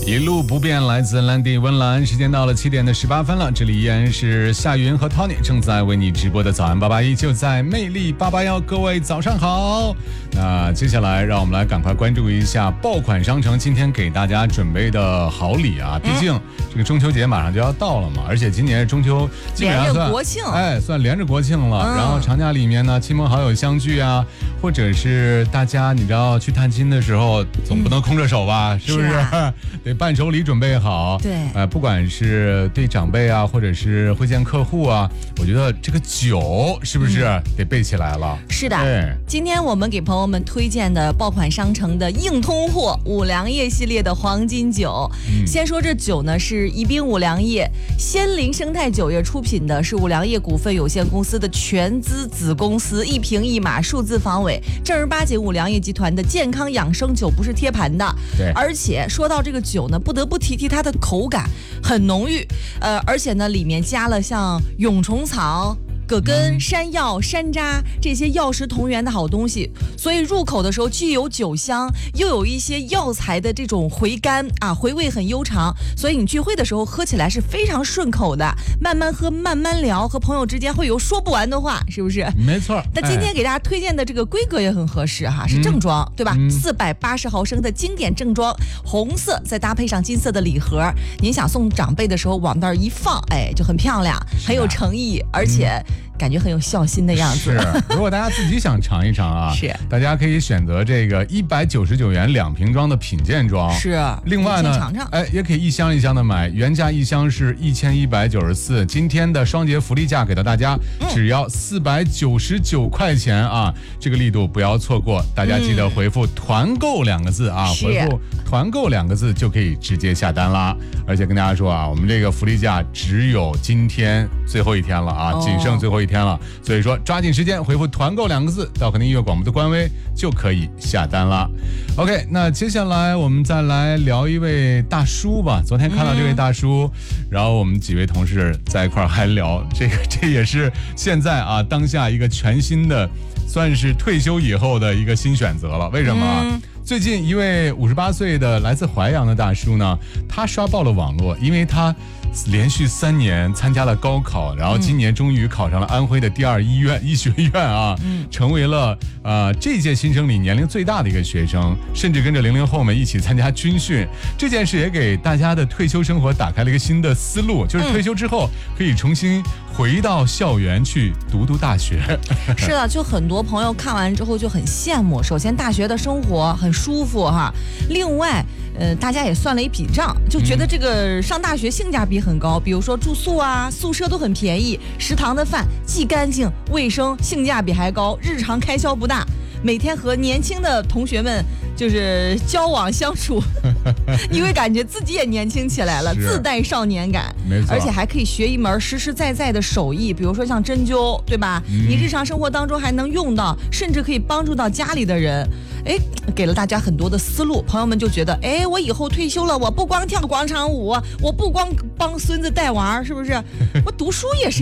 一路不变，来自蓝地温岚。时间到了7点的18分了，这里依然是夏云和 Tony 正在为你直播的早安881，就在魅力881。各位早上好。那接下来让我们来赶快关注一下爆款商城今天给大家准备的好礼啊！毕竟这个中秋节马上就要到了嘛，而且今年中秋基本上算国庆， 算连着国庆了。然后长假里面呢，亲朋好友相聚啊，或者是大家你知道去探亲的时候，总不能空着手吧？是不是？得伴手礼准备好。 对， 不管是对长辈啊，或者是会见客户啊，我觉得这个酒是不是得备起来了？ 是的。今天我们给朋友们推荐的爆款商城的硬通货五粮液系列的黄金酒。先说这酒呢，是宜宾五粮液仙林生态酒业出品的，是五粮液股份有限公司的全资子公司，一瓶一码数字防伪，正儿八经五粮液集团的健康养生酒，不是贴盘的。 对， 而且说到这个酒呢，不得不提它的口感很浓郁，而且呢里面加了像蛹虫草、葛根、山药、山楂这些药食同源的好东西，所以入口的时候既有酒香，又有一些药材的这种回甘啊，回味很悠长，所以你聚会的时候喝起来是非常顺口的，慢慢喝慢慢聊，和朋友之间会有说不完的话，是不是？ 没错。 那今天给大家推荐的这个规格也很合适哈，是正装，对吧？480毫升的经典正装，红色再搭配上金色的礼盒，您想送长辈的时候往那儿一放，就很漂亮，很有诚意，而且感觉很有孝心的样子。 是，如果大家自己想尝一尝啊， 是， 大家可以选择这个199元2瓶装的品鉴装。 是， 另外呢， 尝尝， 也可以一箱一箱的买，原价一箱是1194，今天的双节福利价给到大家，只要499块钱啊，这个力度不要错过，大家记得回复团购2个字啊，回复团购2个字就可以直接下单啦。而且跟大家说啊，我们这个福利价只有今天最后一天了啊，仅剩最后一天了，所以说抓紧时间回复团购2个字到和您音乐广播的官微就可以下单了。 OK， 那接下来我们再来聊一位大叔吧。昨天看到这位大叔，然后我们几位同事在一块儿还聊这也是现在啊当下一个全新的算是退休以后的一个新选择了。为什么？最近一位58岁的来自淮阳的大叔呢，他刷爆了网络，因为他连续3年参加了高考，然后今年终于考上了安徽的第2医学院啊，成为了这届新生里年龄最大的一个学生，甚至跟着00后们一起参加军训。这件事也给大家的退休生活打开了一个新的思路，就是退休之后可以重新回到校园去读大学。 是的，就很多朋友看完之后就很羡慕。首先大学的生活很舒服哈，另外大家也算了一笔账，就觉得这个上大学性价比很高，比如说住宿啊，宿舍都很便宜，食堂的饭既干净卫生，性价比还高，日常开销不大，每天和年轻的同学们就是交往相处，你会感觉自己也年轻起来了，自带少年感。 没错， 而且还可以学一门实实在在的手艺，比如说像针灸，对吧？你日常生活当中还能用到，甚至可以帮助到家里的人。给了大家很多的思路，朋友们就觉得，我以后退休了，我不光跳广场舞，我不光帮孙子带娃，是不是？我读书也是